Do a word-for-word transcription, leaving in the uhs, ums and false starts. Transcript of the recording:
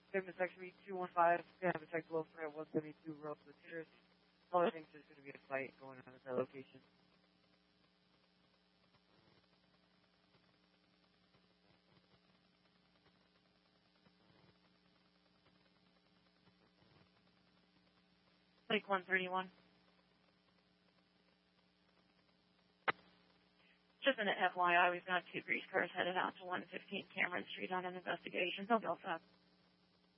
Segment section two one five, gonna have a check below for one seventy-two ropes with hitters. All I think there's gonna be a fight going on at that location. Lake one thirty-one. Just an F Y I, we've got two grease cars headed out to one fifteen Cameron Street on an investigation. They'll go fast.